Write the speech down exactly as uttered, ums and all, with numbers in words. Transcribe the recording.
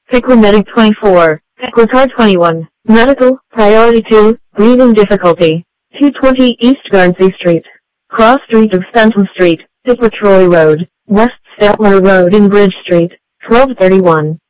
Piquamedic twenty-four, Equicar twenty-one, Medical, Priority two, Breathing Difficulty, two twenty East Guernsey Street, Cross Street of Stanton Street, Piquatroy Road, West Statler Road in Bridge Street, twelve thirty-one.